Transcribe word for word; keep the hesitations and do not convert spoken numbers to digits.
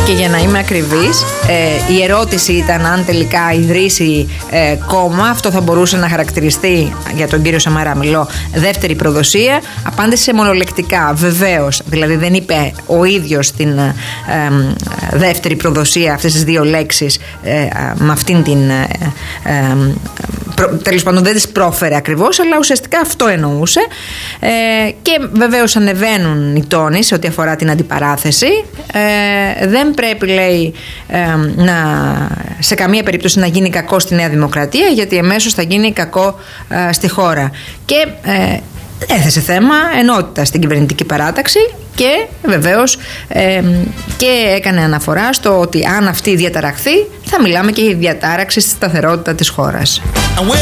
Και για να είμαι ακριβής, ε, η ερώτηση ήταν αν τελικά ιδρύσει ε, κόμμα. Αυτό θα μπορούσε να χαρακτηριστεί, για τον κύριο Σαμαρά μιλώ, δεύτερη προδοσία. Απάντησε μονολεκτικά, βεβαίως. Δηλαδή δεν είπε ο ίδιος την ε, ε, δεύτερη προδοσία, αυτές τις δύο λέξεις, ε, με αυτήν την ε, ε, προ, τέλος πάντων δεν τις πρόφερε ακριβώς, αλλά ουσιαστικά αυτό εννοούσε. ε, και βεβαίως ανεβαίνουν οι τόνοι σε ό,τι αφορά την αντιπαράθεση. ε, δεν πρέπει, λέει, ε, να, σε καμία περίπτωση να γίνει κακό στη Νέα Δημοκρατία, γιατί εμέσως θα γίνει κακό ε, στη χώρα. Και ε, έθεσε θέμα ενότητα στην κυβερνητική παράταξη και βεβαίως ε, και έκανε αναφορά στο ότι αν αυτή διαταραχθεί θα μιλάμε και για διατάραξη στη σταθερότητα της χώρας.